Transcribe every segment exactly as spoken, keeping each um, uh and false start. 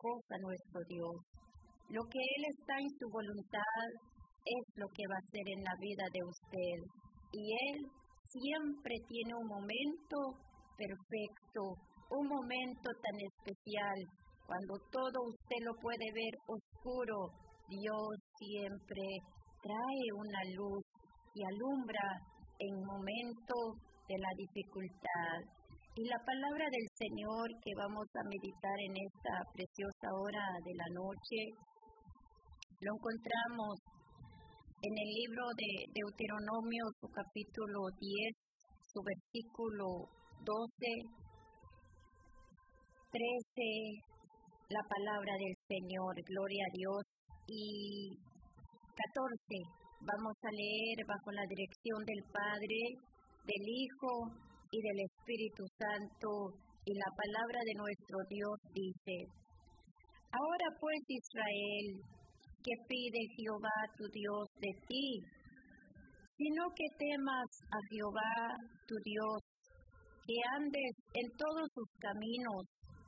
cosa nuestro Dios. Lo que Él está en su voluntad es lo que va a hacer en la vida de usted. Y Él siempre tiene un momento perfecto, un momento tan especial. Cuando todo usted lo puede ver oscuro, Dios siempre trae una luz y alumbra en momentos de la dificultad. Y la palabra del Señor que vamos a meditar en esta preciosa hora de la noche, lo encontramos en el libro de Deuteronomio, su capítulo diez, su versículo doce, trece, la palabra del Señor, gloria a Dios, y catorce, vamos a leer bajo la dirección del Padre, del Hijo y del Espíritu Santo, y la palabra de nuestro Dios dice: Ahora pues, Israel, ¿qué pide Jehová tu Dios de ti? Sino que temas a Jehová tu Dios, que andes en todos sus caminos,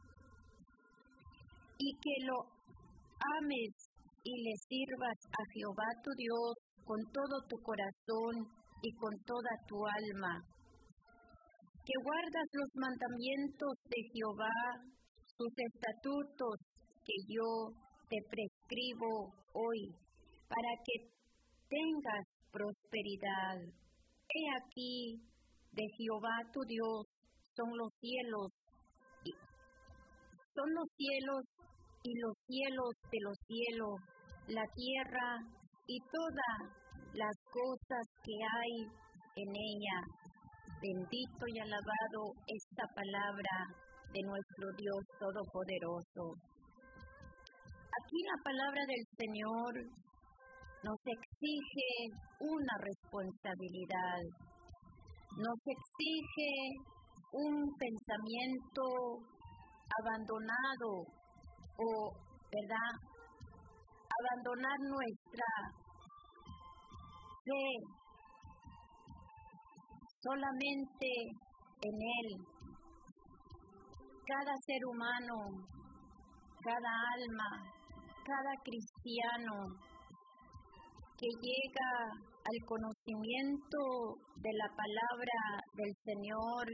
y que lo ames y le sirvas a Jehová tu Dios con todo tu corazón y con toda tu alma, que guardas los mandamientos de Jehová, sus estatutos que yo te prescribo hoy, para que tengas prosperidad. He aquí, de Jehová tu Dios son los cielos, y son los cielos y los cielos de los cielos, la tierra y todas las cosas que hay en ella. Bendito y alabado esta palabra de nuestro Dios Todopoderoso. Aquí la palabra del Señor nos exige una responsabilidad, nos exige un pensamiento abandonado o, ¿verdad?, abandonar nuestra fe solamente en Él. Cada ser humano, cada alma, cada cristiano que llega al conocimiento de la palabra del Señor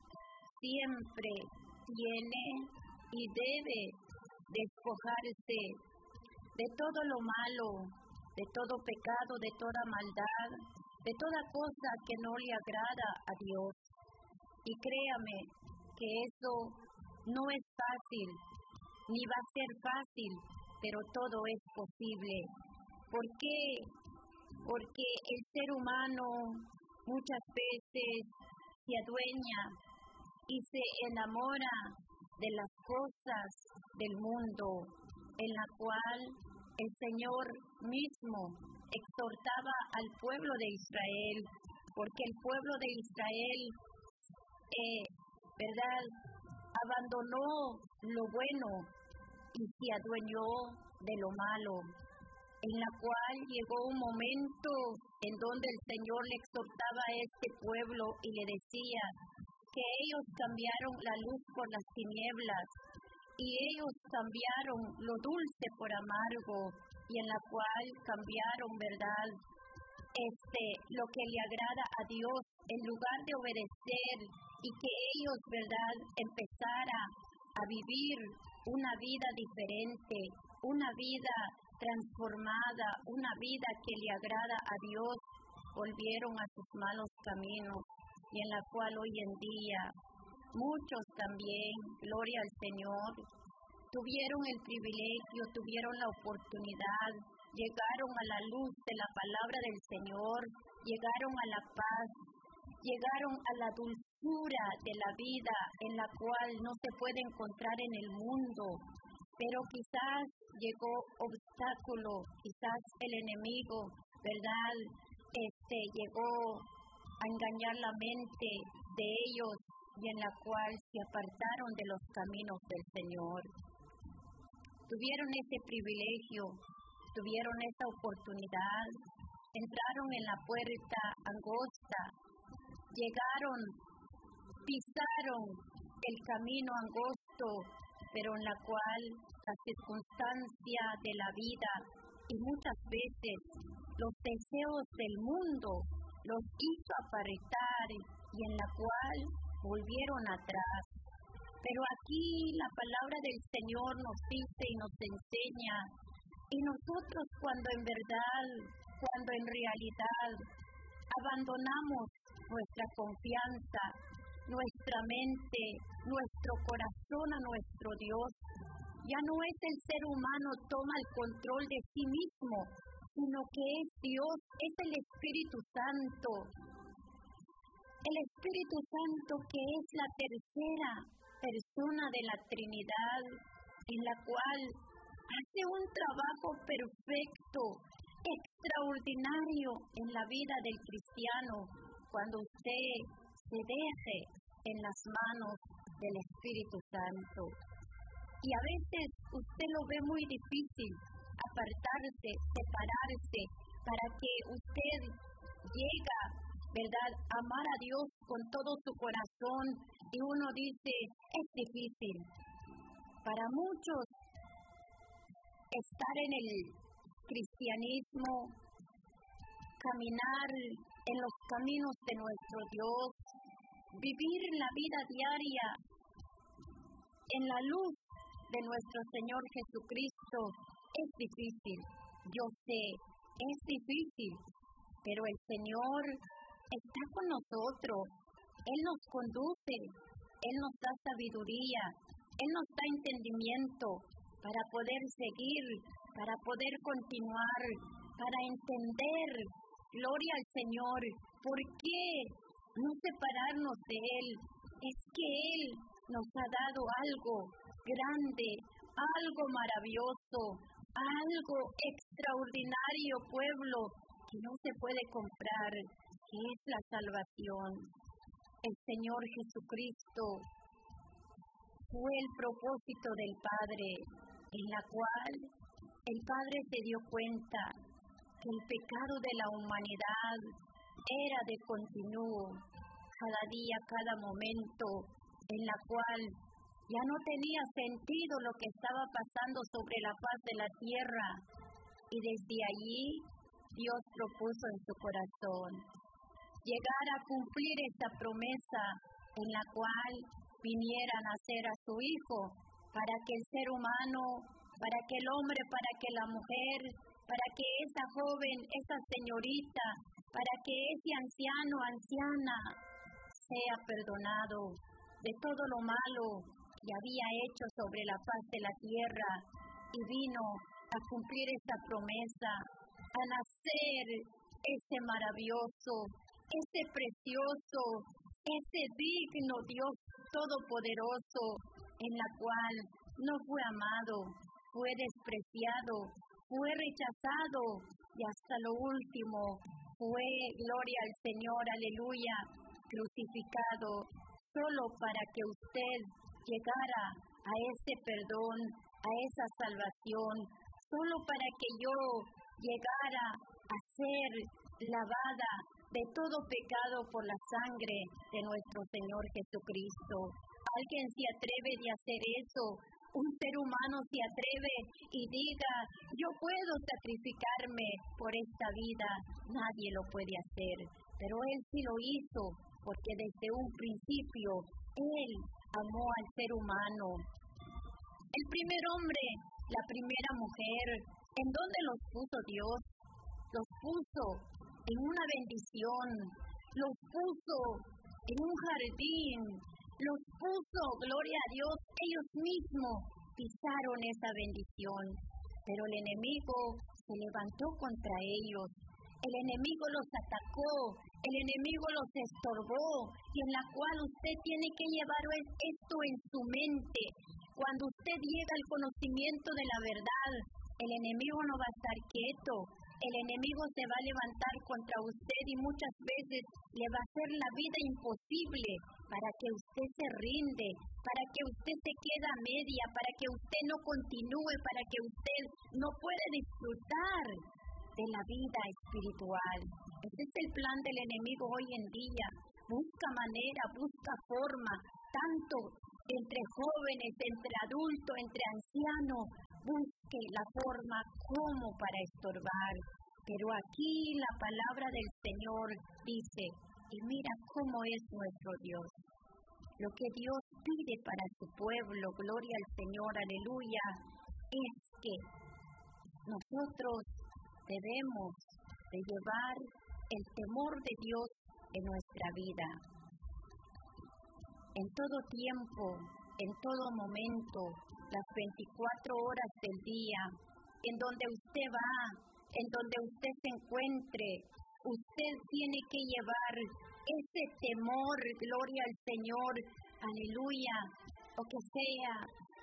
siempre tiene y debe despojarse de todo lo malo, de todo pecado, de toda maldad, de toda cosa que no le agrada a Dios. Y créame que eso no es fácil, ni va a ser fácil, pero todo es posible. ¿Por qué? Porque el ser humano muchas veces se adueña y se enamora de las cosas del mundo, en la cual el Señor mismo exhortaba al pueblo de Israel, porque el pueblo de Israel, eh, ¿verdad?, abandonó lo bueno y se adueñó de lo malo, en la cual llegó un momento en donde el Señor le exhortaba a este pueblo y le decía que ellos cambiaron la luz por las tinieblas y ellos cambiaron lo dulce por amargo, y en la cual cambiaron, ¿verdad?, este, lo que le agrada a Dios, en lugar de obedecer y que ellos, ¿verdad?, empezaran a vivir una vida diferente, una vida transformada, una vida que le agrada a Dios, volvieron a sus malos caminos, y en la cual hoy en día muchos también, gloria al Señor, tuvieron el privilegio, tuvieron la oportunidad, llegaron a la luz de la palabra del Señor, llegaron a la paz, llegaron a la dulzura de la vida en la cual no se puede encontrar en el mundo, pero quizás llegó obstáculo, quizás el enemigo, ¿verdad?, este llegó a engañar la mente de ellos, y en la cual se apartaron de los caminos del Señor. Tuvieron ese privilegio, tuvieron esa oportunidad, entraron en la puerta angosta, llegaron, pisaron el camino angosto, pero en la cual la circunstancia de la vida y muchas veces los deseos del mundo los hizo apartar y en la cual volvieron atrás. Pero aquí la palabra del Señor nos dice y nos enseña, y nosotros cuando en verdad, cuando en realidad abandonamos nuestra confianza, nuestra mente, nuestro corazón a nuestro Dios, ya no es el ser humano toma el control de sí mismo, sino que es Dios, es el Espíritu Santo. El Espíritu Santo que es la tercera persona de la Trinidad, en la cual hace un trabajo perfecto, extraordinario en la vida del cristiano, cuando usted se deje en las manos del Espíritu Santo. Y a veces usted lo ve muy difícil apartarse, separarse, para que usted llegue, ¿verdad?, a amar a Dios con todo su corazón, y uno dice, es difícil. Para muchos, estar en el cristianismo, caminar en los caminos de nuestro Dios, vivir la vida diaria en la luz de nuestro Señor Jesucristo, es difícil. Yo sé, es difícil, pero el Señor está con nosotros. Él nos conduce, Él nos da sabiduría, Él nos da entendimiento para poder seguir, para poder continuar, para entender, gloria al Señor, ¿por qué no separarnos de Él? Es que Él nos ha dado algo grande, algo maravilloso, algo extraordinario, pueblo, que no se puede comprar, que es la salvación. El Señor Jesucristo fue el propósito del Padre, en la cual el Padre se dio cuenta que el pecado de la humanidad era de continuo, cada día, cada momento, en la cual ya no tenía sentido lo que estaba pasando sobre la faz de la tierra, y desde allí Dios propuso en su corazón llegar a cumplir esa promesa en la cual viniera a nacer a su Hijo, para que el ser humano, para que el hombre, para que la mujer, para que esa joven, esa señorita, para que ese anciano, anciana, sea perdonado de todo lo malo que había hecho sobre la faz de la tierra, y vino a cumplir esa promesa, a nacer ese maravilloso, ese precioso, ese digno Dios todopoderoso, en la cual no fue amado, fue despreciado, fue rechazado, y hasta lo último fue, gloria al Señor, aleluya, crucificado, solo para que usted llegara a ese perdón, a esa salvación, solo para que yo llegara a ser lavada de todo pecado por la sangre de nuestro Señor Jesucristo. ¿Alguien se atreve de hacer eso? Un ser humano se atreve y diga, yo puedo sacrificarme por esta vida. Nadie lo puede hacer, pero Él sí lo hizo, porque desde un principio Él amó al ser humano. El primer hombre, la primera mujer, ¿en dónde los puso Dios? Los puso en una bendición, los puso en un jardín, los puso, gloria a Dios, ellos mismos pisaron esa bendición, pero el enemigo se levantó contra ellos, el enemigo los atacó, el enemigo los estorbó, y en la cual usted tiene que llevar esto en su mente. Cuando usted llega al conocimiento de la verdad, el enemigo no va a estar quieto, el enemigo se va a levantar contra usted y muchas veces le va a hacer la vida imposible para que usted se rinde, para que usted se quede a media, para que usted no continúe, para que usted no pueda disfrutar de la vida espiritual. Ese es el plan del enemigo hoy en día. Busca manera, busca forma, tanto entre jóvenes, entre adultos, entre ancianos, busque la forma como para estorbar. Pero aquí la palabra del Señor dice, y mira cómo es nuestro Dios. Lo que Dios pide para su pueblo, gloria al Señor, aleluya, es que nosotros debemos de llevar el temor de Dios en nuestra vida. En todo tiempo, en todo momento, las veinticuatro horas del día, en donde usted va, en donde usted se encuentre, usted tiene que llevar ese temor, gloria al Señor, aleluya, o que sea,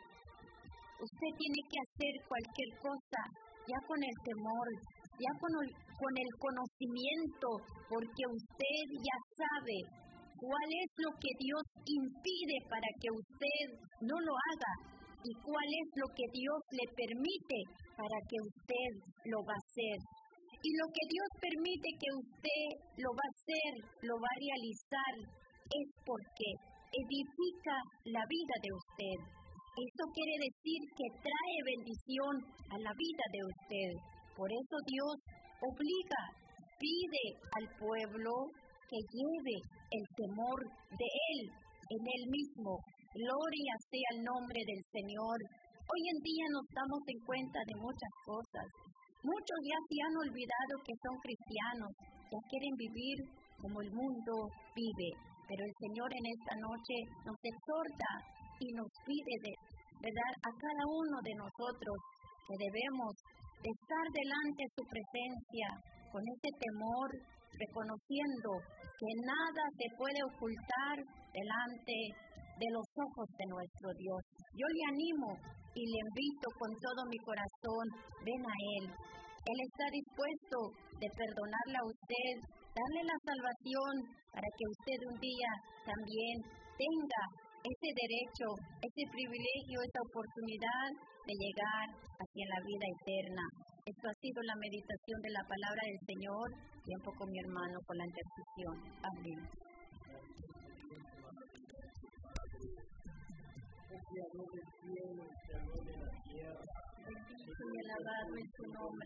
usted tiene que hacer cualquier cosa ya con el temor, ya con el, con el conocimiento, porque usted ya sabe cuál es lo que Dios impide para que usted no lo haga y cuál es lo que Dios le permite para que usted lo va a hacer. Y lo que Dios permite que usted lo va a hacer, lo va a realizar, es porque edifica la vida de usted. Esto quiere decir que trae bendición a la vida de usted. Por eso Dios obliga, pide al pueblo que lleve el temor de Él en Él mismo. Gloria sea el nombre del Señor. Hoy en día nos damos en cuenta de muchas cosas. Muchos ya se han olvidado que son cristianos, ya quieren vivir como el mundo vive. Pero el Señor en esta noche nos exhorta y nos pide de verdad a cada uno de nosotros que debemos de estar delante de su presencia con ese temor, reconociendo que nada se puede ocultar delante de los ojos de nuestro Dios. Yo le animo y le invito con todo mi corazón, ven a Él. Él está dispuesto de perdonarle a usted, darle la salvación para que usted un día también tenga ese derecho, ese privilegio, esa oportunidad de llegar hacia la vida eterna. Esto ha sido la meditación de la palabra del Señor. Tiempo con mi hermano con la intercesión. Amén. Bendito y alabado es su nombre.